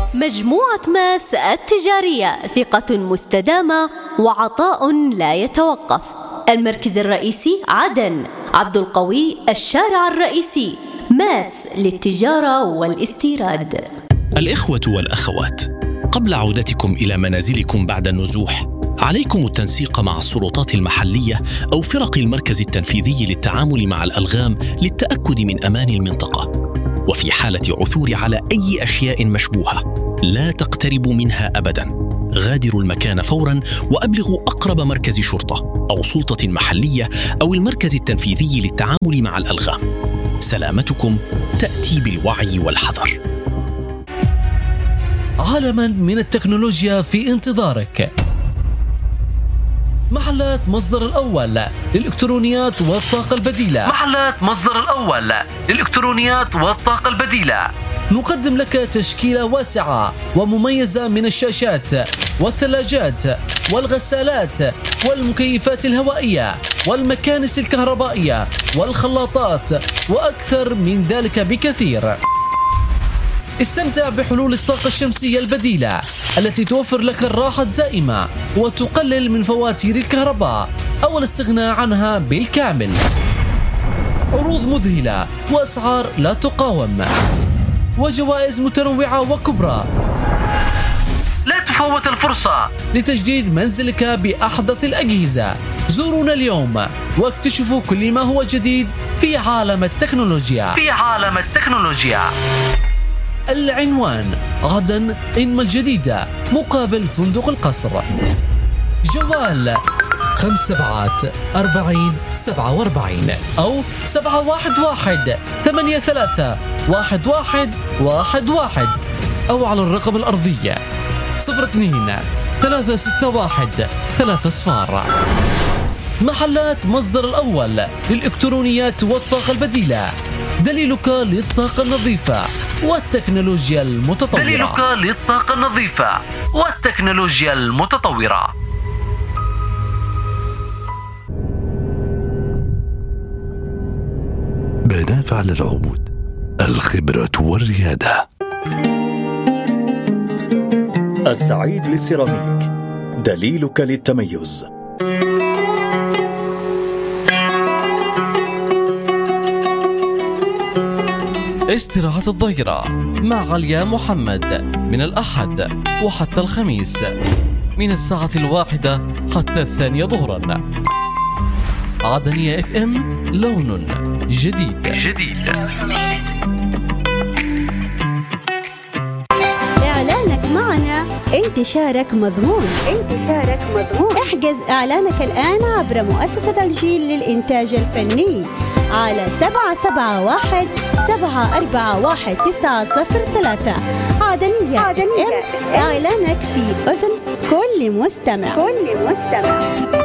مجموعة ماس التجارية، ثقة مستدامة وعطاء لا يتوقف. المركز الرئيسي عدن، عبد القوي الشارع الرئيسي. ماس للتجارة والاستيراد. الإخوة والأخوات، قبل عودتكم إلى منازلكم بعد النزوح، عليكم التنسيق مع السلطات المحلية أو فرق المركز التنفيذي للتعامل مع الألغام للتأكد من أمان المنطقة. وفي حالة عثور على أي أشياء مشبوهة لا تقتربوا منها أبداً. غادروا المكان فوراً وأبلغوا أقرب مركز شرطة أو سلطة محلية أو المركز التنفيذي للتعامل مع الألغام. سلامتكم تأتي بالوعي والحذر. عالماً من التكنولوجيا في انتظارك. محلات مصدر الأول للإلكترونيات والطاقة البديلة. محلات مصدر الأول للإلكترونيات والطاقة البديلة. نقدم لك تشكيلة واسعة ومميزة من الشاشات والثلاجات والغسالات والمكيفات الهوائية والمكانس الكهربائية والخلاطات وأكثر من ذلك بكثير. استمتع بحلول الطاقة الشمسية البديلة التي توفر لك الراحة الدائمة وتقلل من فواتير الكهرباء أو الاستغناء عنها بالكامل. عروض مذهلة وأسعار لا تقاوم وجوائز متنوعة وكبرى. لا تفوت الفرصة لتجديد منزلك بأحدث الأجهزة. زورونا اليوم واكتشفوا كل ما هو جديد في عالم التكنولوجيا. العنوان: عدن إنما الجديدة مقابل فندق القصر. جوال 574047 أو 711-83-1111 أو على الرقم الأرضي 02-361-3 محلات مصدر الأول للإلكترونيات والطاقة البديلة، دليلك للطاقة النظيفة والتكنولوجيا المتطورة. بنافع للعود، الخبرة والريادة. السعيد للسيراميك، دليلك للتميز. استراحة الظهيرة مع عليا محمد من الأحد وحتى الخميس من الساعة 1 حتى 2 ظهرا. عدنية FM، لون جديد. إعلانك معنا انتشارك مضمون. احجز إعلانك الآن عبر مؤسسة الجيل للإنتاج الفني على 771-741-903. عدنية FM، إعلانك في أذن كل مستمع.